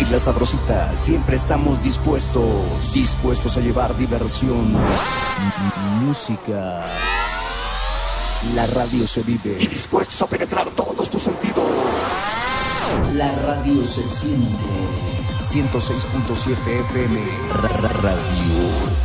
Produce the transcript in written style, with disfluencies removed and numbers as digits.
Y la sabrosita, siempre estamos dispuestos a llevar diversión, música. La radio se vive y dispuestos a penetrar todos tus sentidos. La radio se siente. 106.7 FM Radio.